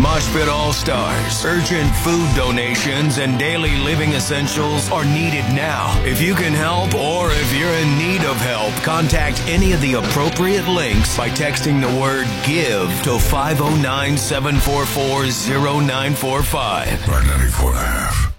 Mosh Pit All-Stars. Urgent food donations and daily living essentials are needed now. If you can help or if you're in need of help, contact any of the appropriate links by texting the word GIVE to 509-744-0945. By 94.5.